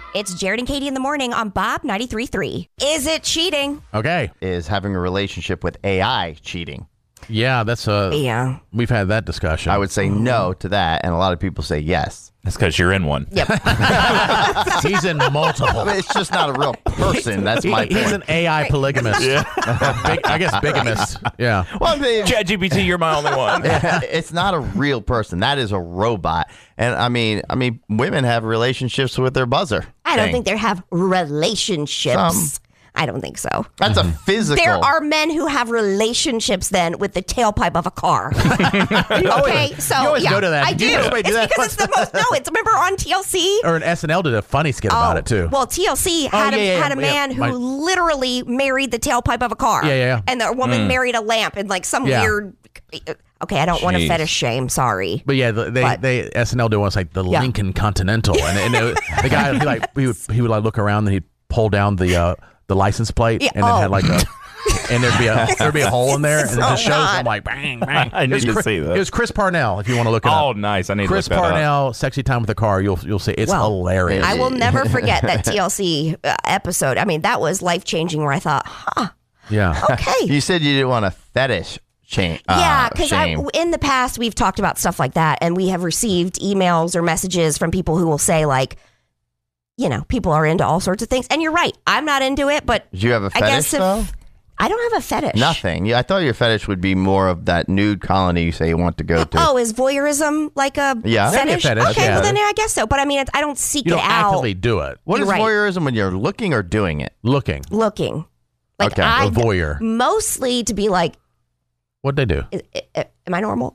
It's Jared and Katie in the morning on Bob 93.3. Is it cheating? Okay. Is having a relationship with AI cheating? Yeah, that's Yeah. We've had that discussion. I would say no to that, and a lot of people say yes. That's because you're in one. Yep. He's in multiple. I mean, it's just not a real person. That's my point. He's an AI polygamist. Yeah. I guess bigamist. Yeah. Well, ChatGPT, you're my only one. it's not a real person. That is a robot. And I mean, women have relationships with their buzzer. I don't think they have relationships. I don't think so. That's a physical. There are men who have relationships then with the tailpipe of a car. Okay, so you always yeah, go to that. I do. It's because it's the most. No, it's remember on TLC. Or an SNL did a funny skit about it too. Well, TLC had a man who literally married the tailpipe of a car. Yeah. And the woman married a lamp and like some weird. Okay, I don't want to fetish shame. Sorry. But yeah, they SNL did once like the Lincoln Continental, and the guy he would like look around and he'd pull down the license plate, and then had like a. And there'd be a hole in there, and it just shows them like bang, bang. I need to see that. It was Chris Parnell, if you want to look it up. Oh, nice. I need Chris to look that Parnell, Sexy Time with the Car. You'll see it's hilarious. I will never forget that TLC episode. I mean, that was life changing. Where I thought, Yeah. okay. You said you didn't want a fetish change. Yeah, because in the past we've talked about stuff like that, and we have received emails or messages from people who will say like, you know, people are into all sorts of things, and you're right. I'm not into it, but Do you have a fetish, I guess though? I don't have a fetish. Nothing. Yeah, I thought your fetish would be more of that nude colony you say you want to go to. Oh, is voyeurism like a Yeah. That'd be a fetish? fetish, Okay, yeah. well then I guess so. But I mean, I don't seek You it don't out. actively do it. What You're is right. voyeurism when you're looking or doing it? Looking. Looking, like Okay. I A voyeur. mostly to be like, What'd they do? am I normal?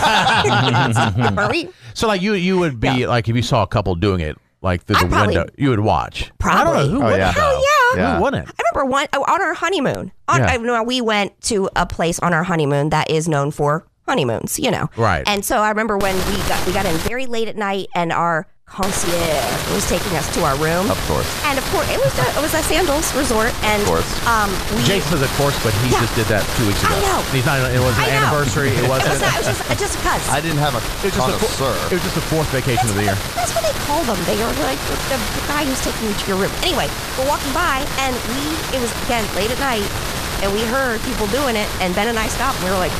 Are we? So like you would be like if you saw a couple doing it like through I the probably- window, you would watch. Probably. I don't know who Oh, wouldn't. yeah. though? Yeah. Who wouldn't? I remember on our honeymoon. We went to a place on our honeymoon that is known for honeymoons, you know. Right. And so I remember when we got in very late at night, and our concierge was taking us to our room. Of course. And of course, it was a Sandals resort, and Of course. Jason says of course, but he just did that 2 weeks ago. I know. He's not. It wasn't I an know. anniversary. It wasn't. It was just because. I didn't have a It was just connoisseur. it was just the fourth vacation of the year. That's what they call them. They are like the guy who's taking you to your room. Anyway, we're walking by, and it was, again, late at night, and we heard people doing it, and Ben and I stopped, and we were like...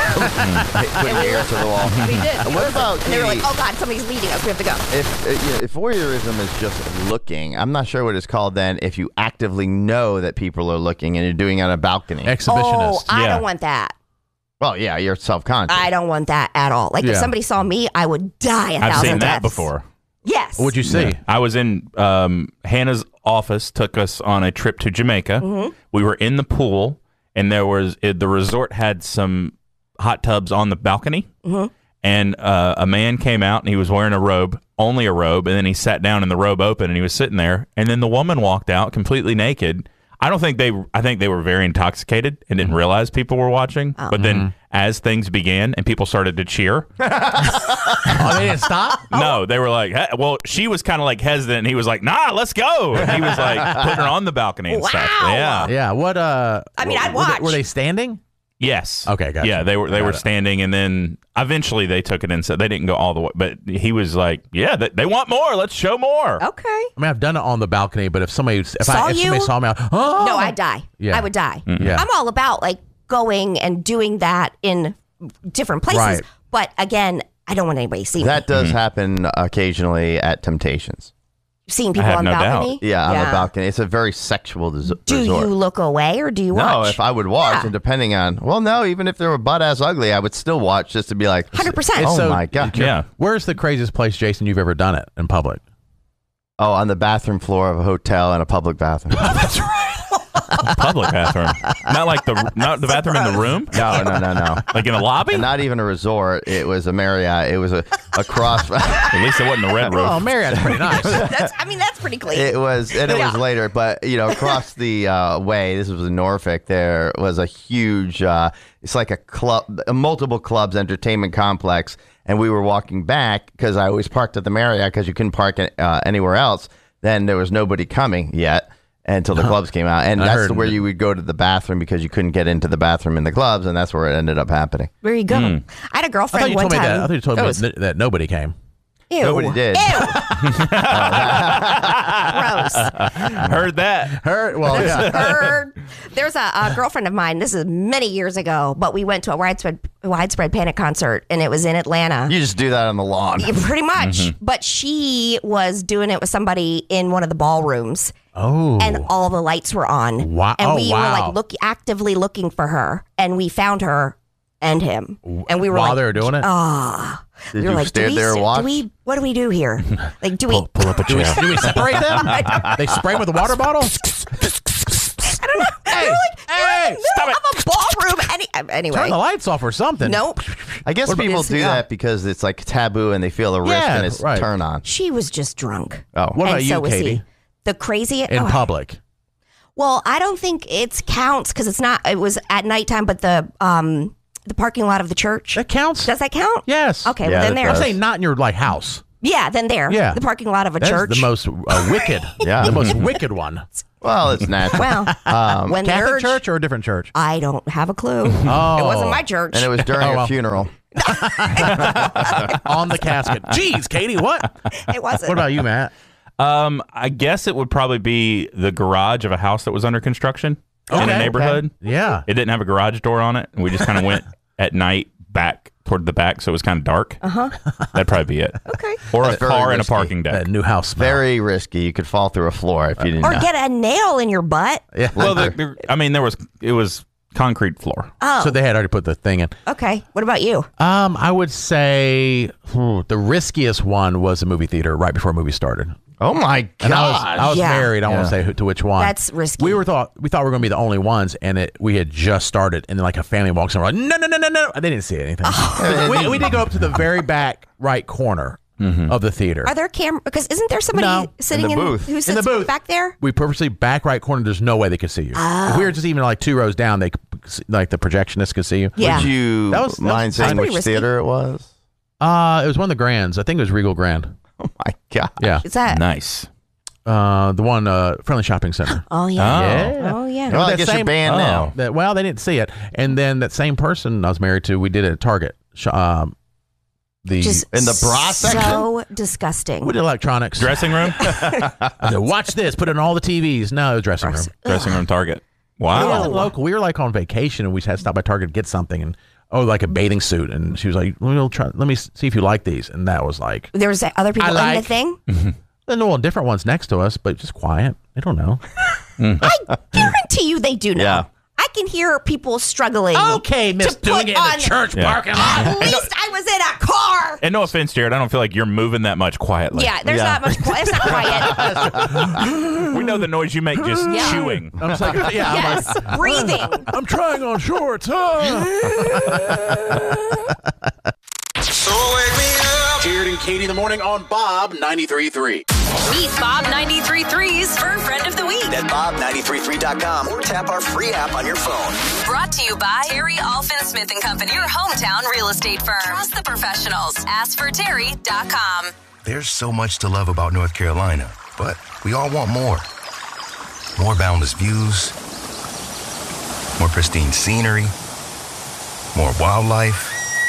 Put your ear to the wall. We did. What about, And they were like, Katie, oh, God, somebody's leading us. We have to go. if voyeurism is just looking, I'm not sure what it's called then if you actively know that people are looking and you're doing it on a balcony. Exhibitionist. Oh, I Yeah. don't want that. Well, yeah, you're self-conscious. I don't want that at all. Like, if Yeah. somebody saw me, I would die a I've thousand seen that deaths. before. Yes. What'd you see? I was in Hannah's office, took us on a trip to Jamaica. Mm-hmm. We were in the pool, and the resort had some hot tubs on the balcony. Mm-hmm. And a man came out, and he was wearing a robe, only a robe, and then he sat down and the robe opened, and he was sitting there. And then the woman walked out completely naked. I think they were very intoxicated and didn't realize people were watching. Oh. But then as things began and people started to cheer, Oh, they didn't stop? no, they were like, hey, well, she was kind of like hesitant. And he was like, nah, let's go. And he was like putting her on the balcony and stuff. Wow. Yeah. Yeah. What? I mean, I'd watch. Were they standing? Yes. Okay, gotcha. Yeah, they were Got it. standing, and then eventually they took it and said they didn't go all the way. But he was like, yeah, they want more. Let's show more. Okay. I mean, I've done it on the balcony, but if somebody Saw you? somebody saw me, oh No, I'd die. Yeah. I would die. Yeah. I'm all about like going and doing that in different places. Right. But again, I don't want anybody to see me. That does happen occasionally at Temptations. Seeing people have on the no doubt. balcony. Yeah, on the balcony. It's a very sexual resort. Do you look away or do you watch? No, if I would watch, Yeah. and depending on, well, no, even if they were butt-ass ugly, I would still watch just to be like, 100%. oh So- my God. Yeah. Where's the craziest place, Jason, you've ever done it in public? Oh, on the bathroom floor of a hotel and a public bathroom. That's right. Public bathroom. Not the bathroom in the room? No. Like in a lobby? And not even a resort. It was a Marriott. It was a cross. At least it wasn't a red roof. Oh, Marriott's pretty nice. That's pretty clean. It was, and it Yeah. was later, but across the way, this was in Norfolk. There was a huge, it's like a club, a multiple clubs entertainment complex, and we were walking back because I always parked at the Marriott because you couldn't park anywhere else. Then there was nobody coming yet until the clubs came out, and that's where you would go to the bathroom because you couldn't get into the bathroom in the clubs, and that's where it ended up happening. There you go. I had a I thought girlfriend you one told me time. that. I thought you told me that nobody came. Ew. Nobody did. Ew. Gross. lives. Heard that. Well, yeah. There's a girlfriend of mine. This is many years ago, but we went to a widespread Panic concert, and it was in Atlanta. You just do that on the lawn. Yeah, pretty much. But she was doing it with somebody in one of the ballrooms. Oh. And all the lights were on. Wow. And we wow. were like actively looking for her, and we found her and him. And we were while like, they were doing it. Did we were you like, stand there and watch? What do we do here? Like, do we Pull up a Do chair. we spray them? They spray them with a water bottle? I don't know. Hey, We're like, hey, you're in the middle of a ballroom. Anyway. Turn the lights off or something. Nope. I guess What people is- do yeah. that because it's like taboo and they feel a risk Yeah, and it's right. turn on. She was just drunk. Oh. What about And you, so was he. Katie? The crazy In public. Well, I don't think it counts because it's not. It was at nighttime, but the parking lot of the church. That counts? Does that count? Yes. Okay. Yeah, well, then it there. I'm saying not in your house. Yeah. Then there. Yeah. The parking lot of a That's church. the most wicked. Yeah. The most wicked one. Well, it's natural. Well, when the Catholic urge, church or a different church? I don't have a clue. Oh. It wasn't my church. And it was during Oh, well. a funeral. On the casket. Jeez, Katie, what? It wasn't. What about you, Matt? I guess it would probably be the garage of a house that was under construction in a neighborhood. Okay. Yeah. It didn't have a garage door on it, and we just kind of went at night back toward the back, so it was kind of dark. That'd probably be it. Okay. Or That's a very car in a risky. parking deck. That new house smell. Very risky. You could fall through a floor if you didn't Or know. get a nail in your butt. Yeah. Well, it was concrete floor. Oh. So they had already put the thing in. Okay. What about you? I would say the riskiest one was a movie theater right before a movie started. Oh my And god! I was Yeah. married. I don't want to say to which one. That's risky. We thought we were going to be the only ones, and we had just started, and then like a family walks in, we're like, no, and they didn't see anything. we did go up to the very back right corner of the theater. Are there cameras? Because isn't there somebody No. sitting In the booth. who In sits the booth back there? We purposely back right corner. There's no way they could see you. If we were just even like 2 rows down, they like the projectionist could see you. Yeah. Would you That was mind saying pretty which risky. theater it was? It was one of the Grands. I think it was Regal Grand. Oh my god! Yeah. Is that? Nice. The one Friendly Shopping Center. Oh yeah. Yeah. Oh yeah. Well, I That guess you're same- banned now. Well, they didn't see it, and then that same person I was married to, we did it at Target. Just In the bra section? So disgusting. We did electronics. Dressing room? I said, watch this. Put it on all the TVs. No, it was dressing room. Dressing room Target. We Wow. were local. We were like on vacation, and we had to stop by Target to get something, and like a bathing suit, and she was like, "We'll try. Let me see if you like these." And that was like, There was other people in the thing. no, different ones next to us, but just quiet. They don't know. I guarantee you they do know. Yeah. I can hear people struggling. Okay, Miss, to doing put it in on- the church Yeah. parking lot. At least I was in a car. And no offense, Jared, I don't feel like you're moving that much quietly. Yeah, there's Yeah. not much. It's not quiet. We know the noise you make just Yeah. chewing. I'm just like, yeah, I'm like, Yes, breathing. I'm trying on shorts. Huh? So wake me up. Jared and Katie in the morning on Bob 93.3. Meet Bob 93.3's Fur Friend of the Week. At Bob933.com or tap our free app on your phone. Brought to you by Terry Alfin Smith & Company, your hometown real estate firm. Trust the professionals. AskForTerry.com. There's so much to love about North Carolina, but we all want more. More boundless views, more pristine scenery, more wildlife,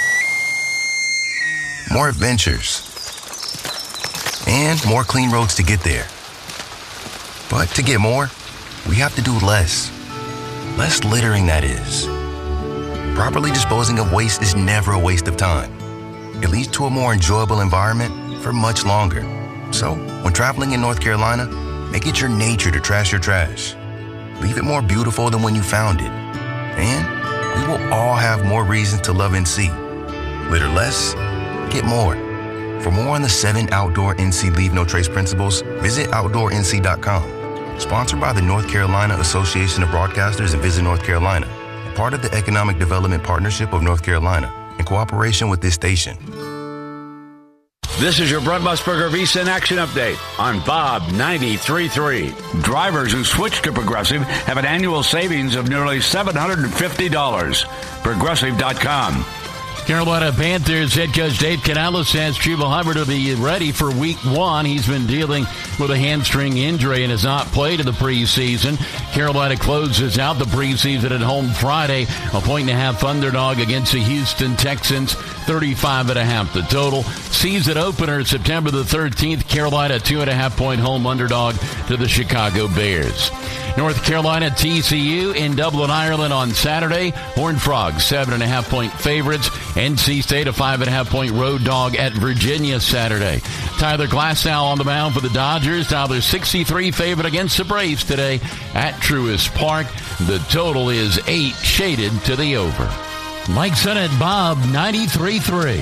more adventures, and more clean roads to get there. But to get more, we have to do less. Less littering, that is. Properly disposing of waste is never a waste of time. It leads to a more enjoyable environment for much longer. So, when traveling in North Carolina, make it your nature to trash your trash. Leave it more beautiful than when you found it. And we will all have more reasons to love NC. Litter less, get more. For more on the 7 outdoor NC Leave No Trace principles, visit OutdoorNC.com. Sponsored by the North Carolina Association of Broadcasters and Visit North Carolina. Part of the Economic Development Partnership of North Carolina, in cooperation with this station. This is your Brent Musburger Visa in Action Update on Bob 93.3. Drivers who switch to Progressive have an annual savings of nearly $750. Progressive.com. Carolina Panthers head coach Dave Canales says Chuba Hubbard will be ready for week 1. He's been dealing with a hamstring injury and has not played in the preseason. Carolina closes out the preseason at home Friday. A 1.5 underdog against the Houston Texans, 35.5 the total. Season opener September the 13th. Carolina 2.5-point home underdog to the Chicago Bears. North Carolina TCU in Dublin, Ireland on Saturday. Horned Frogs 7.5-point favorites. NC State a 5.5-point road dog at Virginia Saturday. Tyler Glasnow on the mound for the Dodgers. Tyler 63 favorite against the Braves today at Truist Park. The total is 8, shaded to the over. Mike Sennett, Bob 93.3.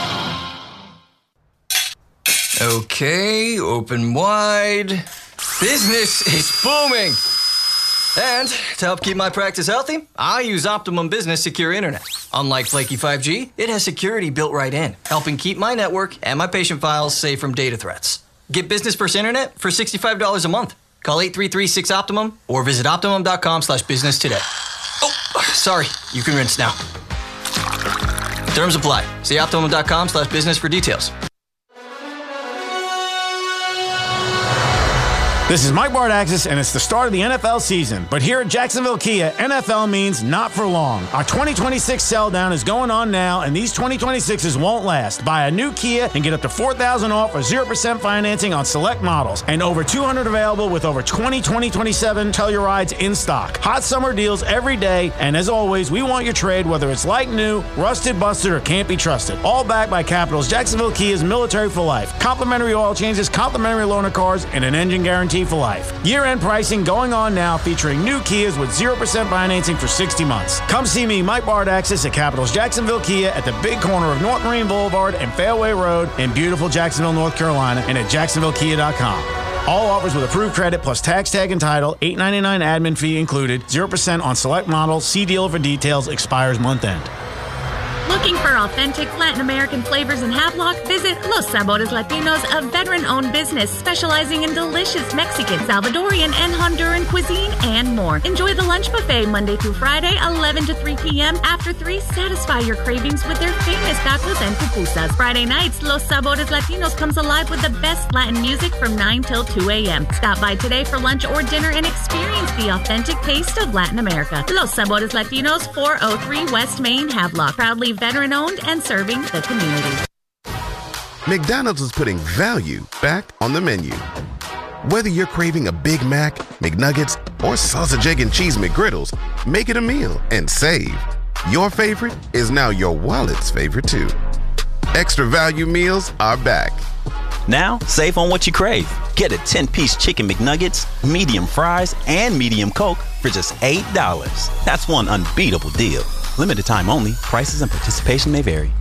Okay, open wide. Business is booming. And to help keep my practice healthy, I use Optimum Business Secure Internet. Unlike flaky 5G, it has security built right in, helping keep my network and my patient files safe from data threats. Get business first internet for $65 a month. Call 833-6-OPTIMUM or visit Optimum.com/business today. Oh, sorry. You can rinse now. Terms apply. See Optimum.com/business for details. This is Mike Bardaxis, and it's the start of the NFL season. But here at Jacksonville Kia, NFL means not for long. Our 2026 sell down is going on now, and these 2026s won't last. Buy a new Kia and get up to $4,000 off or 0% financing on select models. And over 200 available with over 20 2027 Tellurides in stock. Hot summer deals every day, and as always, we want your trade, whether it's like new, rusted, busted, or can't be trusted. All backed by Capital's Jacksonville Kia's Military for Life. Complimentary oil changes, complimentary loaner cars, and an engine guarantee for life. Year-end pricing going on now, featuring new Kias with 0% financing for 60 months. Come see me, Mike Bardaxis, at Capital's Jacksonville Kia at the big corner of North Marine Boulevard and Fairway Road in beautiful Jacksonville, North Carolina, and at jacksonvillekia.com. All offers with approved credit plus tax tag and title, $8.99 admin fee included, 0% on select models. See dealer for details. Expires month end. Looking for authentic Latin American flavors in Havelock? Visit Los Sabores Latinos, a veteran-owned business specializing in delicious Mexican, Salvadorian, and Honduran cuisine and more. Enjoy the lunch buffet Monday through Friday, 11 to 3 p.m. After 3, satisfy your cravings with their famous tacos and pupusas. Friday nights, Los Sabores Latinos comes alive with the best Latin music from 9 till 2 a.m. Stop by today for lunch or dinner and experience the authentic taste of Latin America. Los Sabores Latinos, 403 West Main, Havelock. Proudly veteran-owned and serving the community. McDonald's is putting value back on the menu. Whether you're craving a Big Mac, McNuggets, or sausage, egg, and cheese McGriddles, make it a meal and save. Your favorite is now your wallet's favorite too. Extra value meals are back. Now, save on what you crave. Get a 10-piece chicken McNuggets, medium fries, and medium Coke for just $8. That's one unbeatable deal. Limited time only. Prices and participation may vary.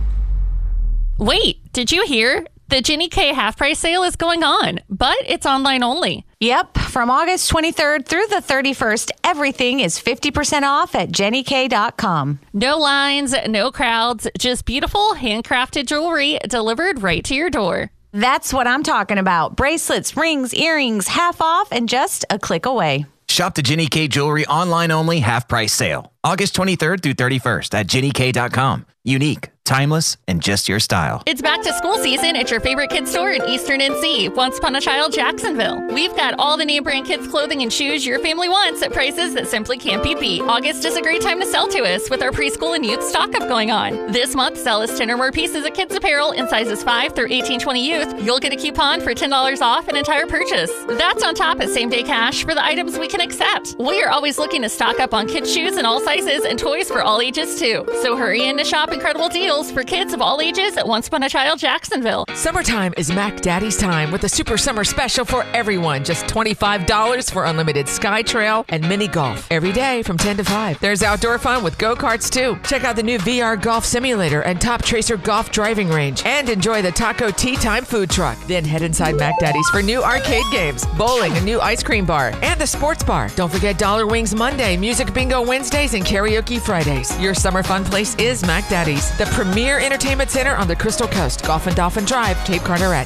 Wait, did you hear? The Jenny K half price sale is going on, but it's online only. Yep. From August 23rd through the 31st, everything is 50% off at JennyK.com. No lines, no crowds, just beautiful handcrafted jewelry delivered right to your door. That's what I'm talking about. Bracelets, rings, earrings, half off and just a click away. Shop the Jenny K Jewelry online only half price sale. August 23rd through 31st at JennyK.com. Unique, timeless, and just your style. It's back to school season at your favorite kids store in Eastern NC, Once Upon a Child, Jacksonville. We've got all the name brand kids clothing and shoes your family wants at prices that simply can't be beat. August is a great time to sell to us with our preschool and youth stock up going on. This month, sell us 10 or more pieces of kids apparel in sizes 5 through 18-20 youth. You'll get a coupon for $10 off an entire purchase. That's on top of same-day cash for the items we can accept. We are always looking to stock up on kids' shoes in all sizes and toys for all ages too. So hurry in to shop incredible deals for kids of all ages at Once Upon a Child, Jacksonville. Summertime is Mac Daddy's time with a super summer special for everyone. Just $25 for unlimited Sky Trail and mini golf every day from 10 to 5. There's outdoor fun with go-karts too. Check out the new VR golf simulator and Top Tracer golf driving range and enjoy the Taco Tea Time food truck. Then head inside Mac Daddy's for new arcade games, bowling, a new ice cream bar, and a sports bar. Don't forget Dollar Wings Monday, Music Bingo Wednesdays, and Karaoke Fridays. Your summer fun place is Mac Daddy's, the premier entertainment center on the Crystal Coast. Golf and Dolphin Drive, Cape Carteret.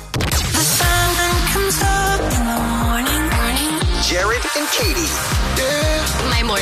Jared and Katie. My morning.